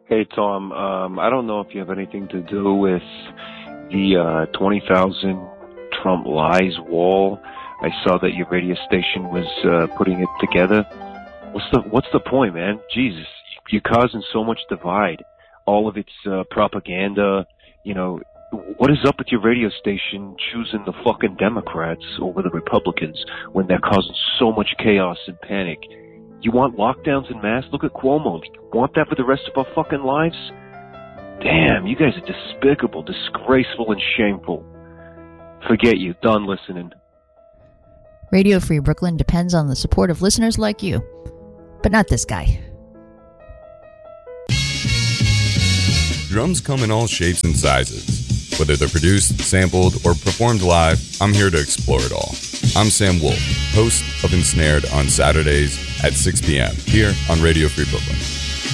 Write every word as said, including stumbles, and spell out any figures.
Hey, Tom. Um, I don't know if you have anything to do with the uh, twenty thousand Trump lies wall. I saw that your radio station was uh, putting it together. What's the What's the point, man? Jesus, you're causing so much divide. All of it's uh, propaganda. You know, what is up with your radio station choosing the fucking Democrats over the Republicans when they're causing so much chaos and panic? You want lockdowns en masse? Look at Cuomo. You want that for the rest of our fucking lives? Damn, you guys are despicable, disgraceful, and shameful. Forget you. Done listening. Radio Free Brooklyn depends on the support of listeners like you. But not this guy. Drums come in all shapes and sizes. Whether they're produced, sampled, or performed live, I'm here to explore it all. I'm Sam Wolf, host of Ensnared on Saturdays at six p.m. here on Radio Free Brooklyn.